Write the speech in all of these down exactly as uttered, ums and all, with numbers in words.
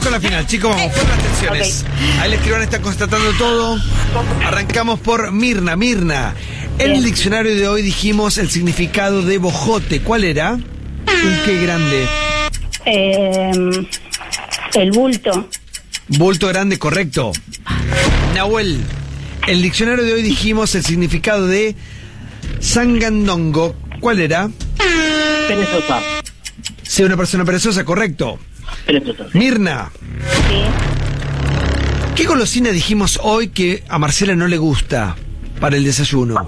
con la final, chicos, vamos, fueron las tensiones. Okay. Ahí el escribano está constatando todo. Arrancamos por Mirna. Mirna, en el diccionario de hoy dijimos el significado de bojote. ¿Cuál era? Un qué grande. Eh, el bulto. Bulto grande, correcto. Nahuel, en el diccionario de hoy dijimos el significado de sangandongo. ¿Cuál era? Perezosa. Sí, una persona perezosa, correcto. Perezosa. Mirna. Sí. ¿Qué golosina dijimos hoy que a Marcela no le gusta para el desayuno?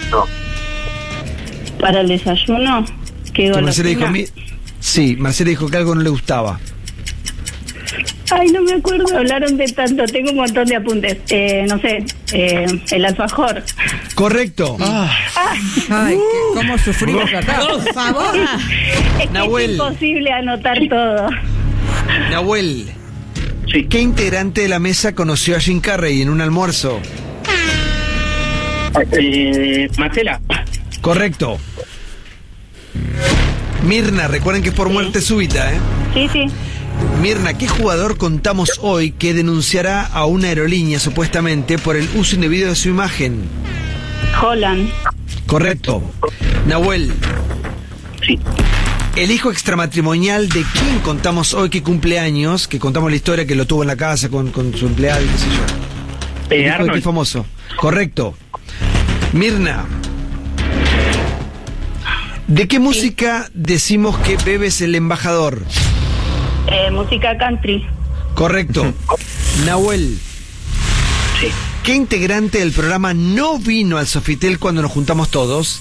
¿Para el desayuno? ¿Qué golosina? Marcela dijo, mi... Sí, Marcela dijo que algo no le gustaba. Ay, no me acuerdo, hablaron de tanto, tengo un montón de apuntes. Eh, no sé, eh, el alfajor. Correcto. Ah. Ah. Ay, qué- ¿cómo sufrimos acá? Por favor. Es que Nahuel. es imposible anotar todo. Nahuel, Sí. ¿qué integrante de la mesa conoció a Jim Carrey en un almuerzo? Eh, Marcela. Correcto. Mirna, recuerden que es por muerte súbita, ¿eh? Sí, sí. Mirna, ¿qué jugador contamos hoy que denunciará a una aerolínea supuestamente por el uso indebido de su imagen? Holland. Correcto. Nahuel, Sí. el hijo extramatrimonial de quién contamos hoy que cumple años, que contamos la historia que lo tuvo en la casa con, con su empleado y qué sé yo. El Eh, hijo de qué Arnold. famoso. Correcto. Mirna, ¿de qué música decimos que Bebe es el embajador? Eh, música country. Correcto. Nahuel, Sí. ¿qué integrante del programa no vino al Sofitel cuando nos juntamos todos?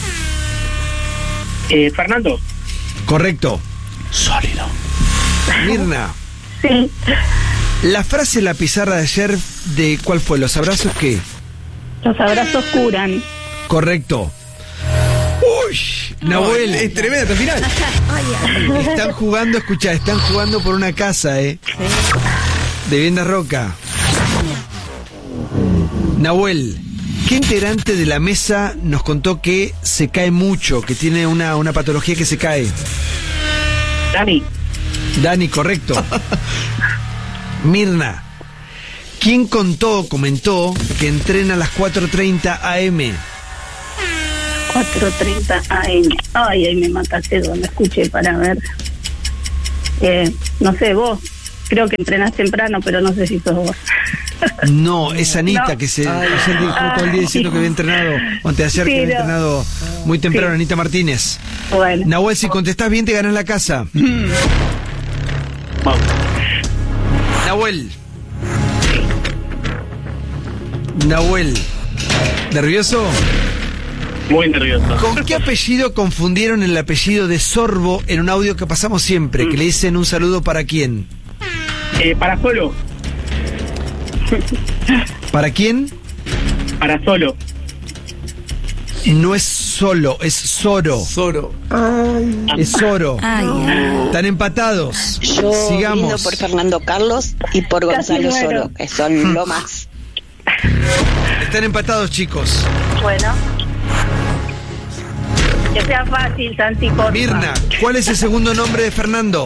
Eh, Fernando. Correcto. Sólido. Mirna, Sí. la frase en la pizarra de ayer de ¿cuál fue? ¿Los abrazos qué? Los abrazos curan. Correcto. Uy, Nahuel, Es tremenda esta final. están jugando, escuchá, están jugando por una casa, ¿eh? De Vivienda Roca. Nahuel, ¿qué integrante de la mesa nos contó que se cae mucho, que tiene una, una patología que se cae? Dani. Dani, correcto. Mirna, ¿quién contó, comentó que entrena a las cuatro treinta A M? cuatro treinta A M. Ay, ahí me mataste donde escuché para ver. Eh, no sé, vos. Creo que entrenás temprano, pero no sé si sos vos. No, es Anita, No. que se ayer dijo todo el día diciendo que había entrenado, o antes de ayer Sí, que había no. entrenado muy temprano, Sí. Anita Martínez. Bueno. Nahuel, si contestás bien te ganas la casa. Vamos. Nahuel. Nahuel. ¿Nervioso? Muy nervioso. ¿Con qué apellido confundieron el apellido de Sorbo en un audio que pasamos siempre? Que le dicen un saludo para quién. Eh, para solo. ¿Para quién? Para solo. No es solo, es Soro. Soro. Es Soro. Ay, ay. Están empatados. Yo Sigamos. brindo por Fernando Carlos y por Casi Gonzalo muero. Soro, que son lo más. Están empatados, chicos. Bueno. Que sea fácil, Santi, porfa. Mirna, ¿cuál es el segundo nombre de Fernando?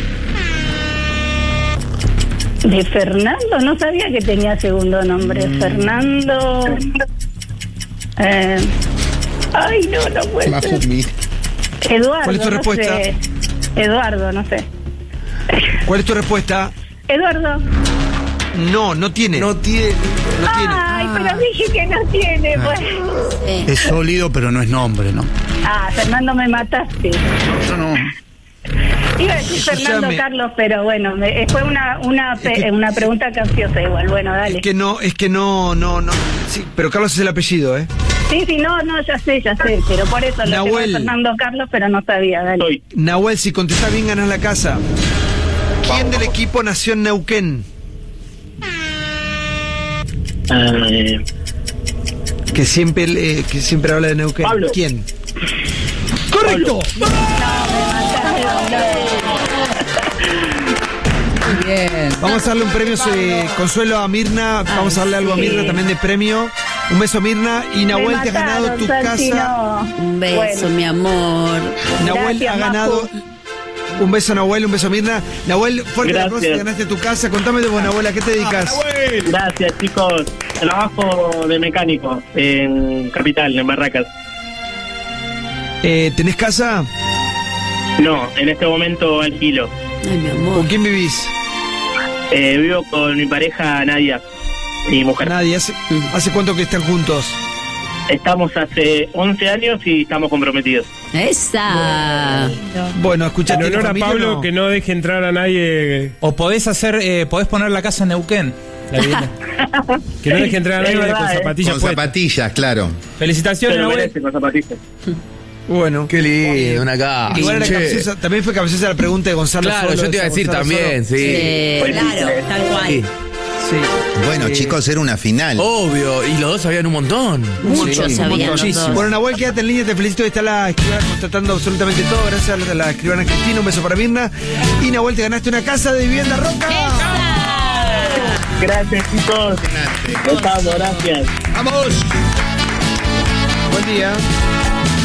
De Fernando, no sabía que tenía segundo nombre. Fernando. Eh, ay, no, no puede ser. Mahumi. Eduardo. ¿Cuál es tu no respuesta? sé. Eduardo, no sé. ¿Cuál es tu respuesta? Eduardo. No, no tiene. No tiene. No tiene. Ay, pero dije que no tiene, pues. Sí. Es sólido, pero no es nombre, ¿no? Ah, Fernando, me mataste. Yo no. Iba a decir Fernando Escúchame. Carlos, pero bueno, me- fue una una pe- Es que- una pregunta capciosa igual. Bueno, dale. Es que no, es que no, no, no. Sí, pero Carlos es el apellido, ¿eh? Sí, sí, no, no, ya sé, ya sé, pero por eso lo tengo Nahuel. de Fernando Carlos, pero no sabía, dale. Soy. Nahuel, si contestás bien, ganás la casa. ¿Quién del equipo nació en Neuquén? Eh, Que siempre, eh, que siempre habla de Neuquén. Pablo. ¿Quién? ¡Correcto! Muy bien. Vamos a darle un premio eh, consuelo a Mirna. Vamos a darle algo a Mirna también de premio. Un beso a Mirna. Y Nahuel, te has ganado tu casa. Un beso, Bueno. mi amor. Nahuel Gracias, ha ganado Majo. Un beso a Nahuel, un beso a Mirna. Nahuel, fuerte la Gracias. ganaste tu casa. Contame de vos, Nahuel, ¿a qué te dedicas? Gracias, chicos. Trabajo de mecánico en Capital, en Barracas. Eh, ¿Tenés casa? No, en este momento alquilo. Ay, mi ¿Con amor. quién vivís? Eh, vivo con mi pareja Nadia, mi mujer. Nadie. ¿Hace, ¿Hace cuánto que están juntos? Estamos hace once años y estamos comprometidos. Esa. Bueno, escuchate. En honor a familia, Pablo, no. que no deje entrar a nadie. O podés hacer, eh, podés poner la casa en Neuquén. La vida. Que no deje entrar a Es nadie verdad, con eh. zapatillas Con puestas. zapatillas, claro. Se Felicitaciones, lo Nahuel. merece con zapatillas. Bueno. Qué lindo, una casa. Igual era Che. capciosa, también fue capciosa la pregunta de Gonzalo Claro, Solo, yo te iba a esa decir Gonzalo también, Solo. sí. Eh, claro, tal cual. Sí. Sí. Bueno, Eh, chicos, era una final. Obvio, y los dos sabían un montón. Muchos Sí. sabían los dos. Bueno, Nahuel, quédate en línea, te felicito. Está la escribana constatando absolutamente todo. Gracias a la escribana Cristina, un beso para Mirna. Y Nahuel, te ganaste una casa de vivienda Roca. Gracias, chicos. Nos vamos, gracias. ¡Vamos! Buen día.